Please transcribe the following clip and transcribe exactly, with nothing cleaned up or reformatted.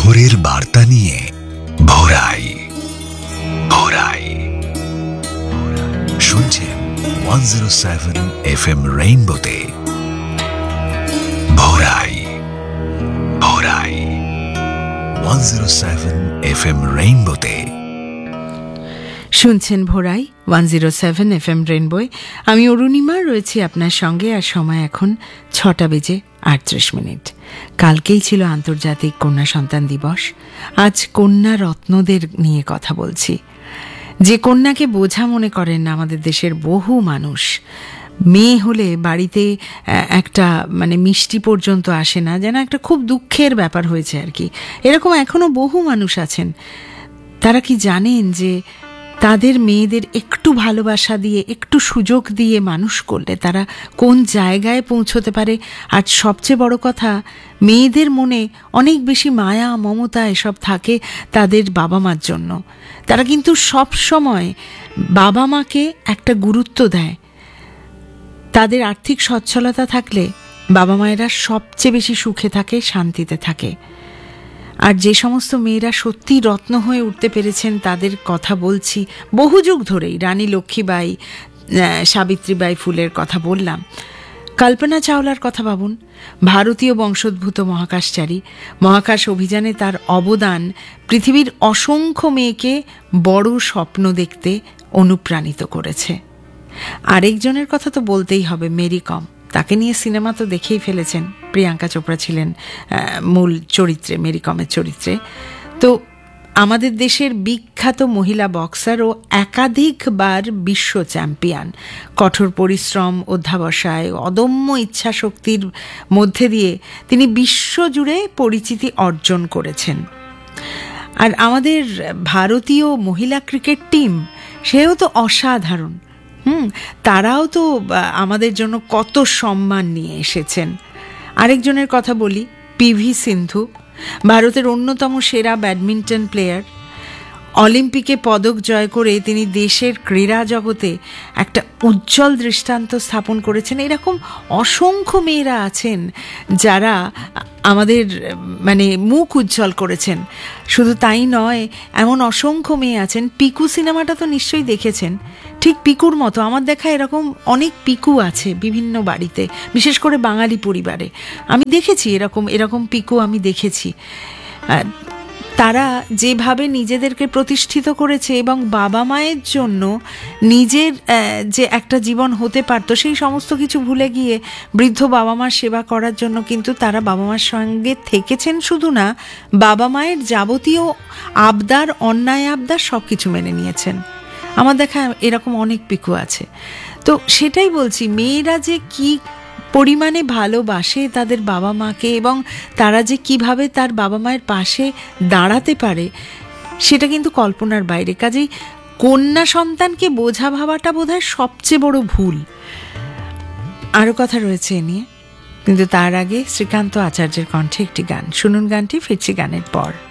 ভোরের বার্তা নিয়ে ভোরাই ভোরাই শুনছেন one zero seven F M রেইনবোতে ভোরাই ভোরাই one zero seven F M রেইনবোতে শুনছেন ভোরাই one zero seven F M রেইনবোয়। আমি অরুণিমা রয়েছি আপনার সঙ্গে, আর সময় এখন ছটা বেজে আটত্রিশ মিনিট। কালকেই ছিল আন্তর্জাতিক কন্যা সন্তান দিবস। আজ কন্যা রত্নদের নিয়ে কথা বলছি। যে কন্যাকে বোঝা মনে করেন না আমাদের দেশের বহু মানুষ। মেয়ে হলে বাড়িতে একটা মানে মিষ্টি পর্যন্ত আসে না, যেন একটা খুব দুঃখের ব্যাপার হয়েছে আর কি। এরকম এখনো বহু মানুষ আছেন। তারা কি জানেন যে তাদের মেয়েদের একটু ভালোবাসা দিয়ে, একটু সুযোগ দিয়ে মানুষ করলে তারা কোন জায়গায় পৌঁছতে পারে? আর সবচেয়ে বড় কথা, মেয়েদের মনে অনেক বেশি মায়া মমতা এসব থাকে তাদের বাবা মার জন্য। তারা কিন্তু সব সময় বাবা মাকে একটা গুরুত্ব দেয়। তাদের আর্থিক সচ্ছলতা থাকলে বাবা মায়েরা সবচেয়ে বেশি সুখে থাকে, শান্তিতে থাকে। আর যে সমস্ত মেয়েরা সত্যি রত্ন হয়ে উঠতে পেরেছেন তাদের কথা বলছি বহু যুগ ধরেই। রানী লক্ষ্মীবাই, সাবিত্রীবাই ফুলের কথা বললাম, কল্পনা চাওলার কথা ভাবুন। ভারতীয় বংশোদ্ভূত মহাকাশচারী, মহাকাশ অভিযানে তার অবদান পৃথিবীর অসংখ্য মেয়েকে বড় স্বপ্ন দেখতে অনুপ্রাণিত করেছে। আরেকজনের কথা তো বলতেই হবে, মেরি কম। তাকে নিয়ে সিনেমা তো দেখেই ফেলেছেন। প্রিয়াঙ্কা চোপড়া ছিলেন মূল চরিত্রে, মেরি কমের চরিত্রে। তো আমাদের দেশের বিখ্যাত মহিলা বক্সার ও একাধিকবার বিশ্ব চ্যাম্পিয়ন। কঠোর পরিশ্রম, অধ্যাবসায়, অদম্য ইচ্ছাশক্তির মধ্যে দিয়ে তিনি বিশ্বজুড়ে পরিচিতি অর্জন করেছেন। আর আমাদের ভারতীয় মহিলা ক্রিকেট টিম, সেও তো অসাধারণ। হুম তারাও তো আমাদের জন্য কত সম্মান নিয়ে এসেছেন। আরেকজনের কথা বলি, পিভি সিন্ধু, ভারতের অন্যতম সেরা ব্যাডমিন্টন প্লেয়ার। অলিম্পিকে পদক জয় করে তিনি দেশের ক্রীড়া জগতে একটা উজ্জ্বল দৃষ্টান্ত স্থাপন করেছেন। এরকম অসংখ্য মেয়েরা আছেন যারা আমাদের মানে মুখ উজ্জ্বল করেছেন। শুধু তাই নয়, এমন অসংখ্য মেয়ে আছেন। পিকু সিনেমাটা তো নিশ্চয়ই দেখেছেন। ঠিক পিকুর মতো আমার দেখা এরকম অনেক পিকু আছে বিভিন্ন বাড়িতে, বিশেষ করে বাঙালি পরিবারে। আমি দেখেছি এরকম এরকম পিকু আমি দেখেছি। তারা যেভাবে নিজেদেরকে প্রতিষ্ঠিত করেছে এবং বাবা মায়ের জন্য নিজের যে একটা জীবন হতে পারতো সেই সমস্ত কিছু ভুলে গিয়ে বৃদ্ধ বাবা মার সেবা করার জন্য কিন্তু তারা বাবা মার সঙ্গে থেকেছেন। শুধু না, বাবা মায়ের যাবতীয় আবদার, অন্যায় আবদার সব কিছু মেনে নিয়েছেন। আমার দেখা এরকম অনেক পিকু আছে। তো সেটাই বলছি, মেয়েরা যে কি পরিমাণে ভালোবাসে তাদের বাবা মাকে এবং তারা যে কিভাবে তার বাবা মায়ের পাশে দাঁড়াতে পারে, সেটা কিন্তু কল্পনার বাইরে। কাজেই কন্যা সন্তানকে বোঝা ভাবাটা বোধহয় সবচেয়ে বড় ভুল। আরও কথা রয়েছে এ নিয়ে, কিন্তু তার আগে শ্রীকান্ত আচার্যের কণ্ঠে একটি গান শুনুন। গানটি ফিরছি গানের পর।